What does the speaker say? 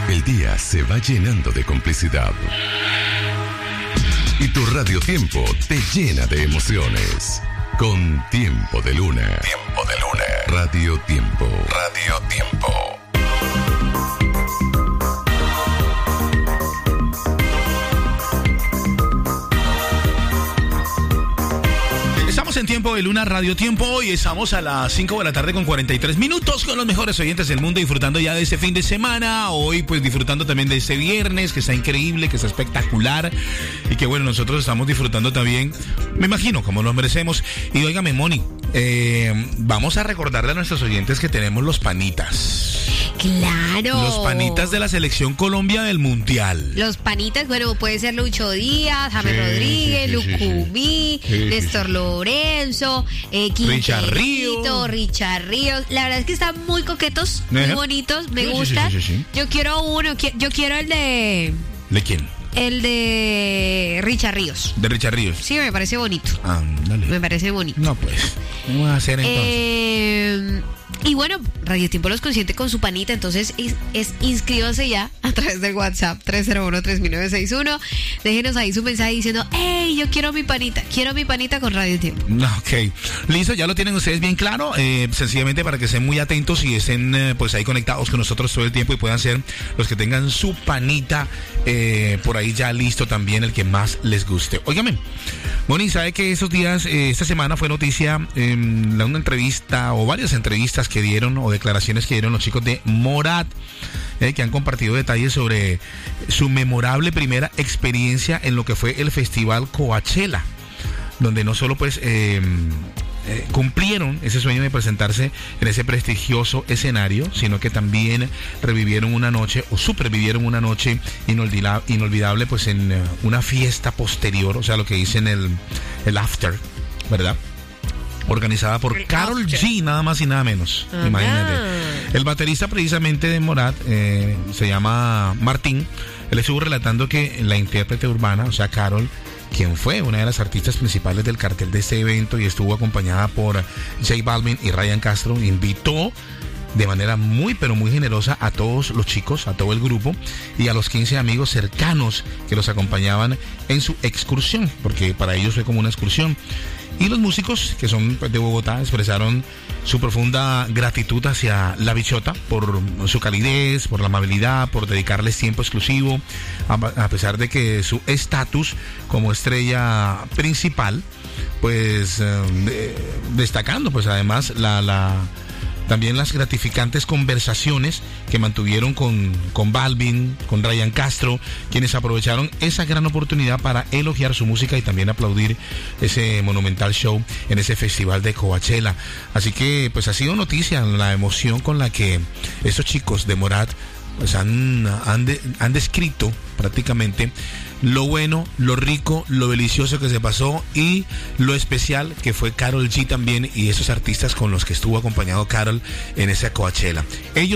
El día se va llenando de complicidad. Y tu radiotiempo te llena de emociones. Con Tiempo de Luna. Tiempo de Luna. Radio Tiempo. Radio Tiempo. Estamos en Tiempo de Luna, Radio Tiempo. Hoy estamos a las 5 de la tarde con 43 minutos con los mejores oyentes del mundo, disfrutando ya de este fin de semana. Hoy pues disfrutando también de este viernes, que está increíble, que está espectacular. Y que bueno, nosotros estamos disfrutando también, me imagino, como lo merecemos. Y óigame, Moni, vamos a recordarle a nuestros oyentes que tenemos los panitas. Claro. Los panitas de la Selección Colombia del Mundial. Los panitas, bueno, puede ser Lucho Díaz, James Rodríguez, Lucumí, Néstor Lorenzo, Richard Ríos. Richard Ríos. La verdad es que están muy coquetos, muy bonitos, me gustan. Sí. Yo quiero uno, yo quiero el de... ¿De quién? El de Richard Ríos. De Richard Ríos. Sí, me parece bonito. Dale. Me parece bonito. No, pues, ¿qué vamos a hacer entonces? Y bueno, Radio Tiempo los consiente con su panita, entonces inscríbanse ya a través del WhatsApp 301-3961. Déjenos ahí su mensaje diciendo, hey, yo quiero mi panita con Radio Tiempo. Ok, listo, ya lo tienen ustedes bien claro, sencillamente para que estén muy atentos y estén pues ahí conectados con nosotros todo el tiempo y puedan ser los que tengan su panita por ahí ya listo también, el que más les guste. Óigame, Moni, ¿sabe que esos días, esta semana fue noticia una entrevista o varias entrevistas que dieron o declaraciones que dieron los chicos de Morat, que han compartido detalles sobre su memorable primera experiencia en lo que fue el festival Coachella, donde no solo pues cumplieron ese sueño de presentarse en ese prestigioso escenario, sino que también revivieron una noche o supervivieron una noche inolvidable pues en una fiesta posterior, o sea, lo que dicen el after, ¿verdad? Organizada por Karol G, nada más y nada menos. Imagínate. El baterista precisamente de Morat se llama Martín. Él estuvo relatando que la intérprete urbana, o sea, Karol, quien fue una de las artistas principales del cartel de este evento y estuvo acompañada por J Balvin y Ryan Castro, invitó de manera muy pero muy generosa a todos los chicos, a todo el grupo y a los 15 amigos cercanos que los acompañaban en su excursión, porque para ellos fue como una excursión. Y los músicos, que son de Bogotá, expresaron su profunda gratitud hacia La Bichota por su calidez, por la amabilidad, por dedicarles tiempo exclusivo, a pesar de que su estatus como estrella principal, pues destacando pues además también las gratificantes conversaciones que mantuvieron con Balvin, con Ryan Castro, quienes aprovecharon esa gran oportunidad para elogiar su música y también aplaudir ese monumental show en ese festival de Coachella. Así que pues ha sido noticia la emoción con la que estos chicos de Morat pues han descrito prácticamente lo bueno, lo rico, lo delicioso que se pasó y lo especial que fue Karol G también y esos artistas con los que estuvo acompañado Karol en esa Coachella. Ellos